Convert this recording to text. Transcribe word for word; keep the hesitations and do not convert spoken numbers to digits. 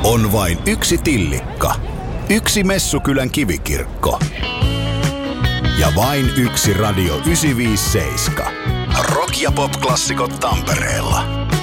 On vain yksi Tillikka, yksi Messukylän kivikirkko ja vain yksi Radio yhdeksänsataaviisikymmentäseitsemän. Rock- ja pop-klassikot Tampereella.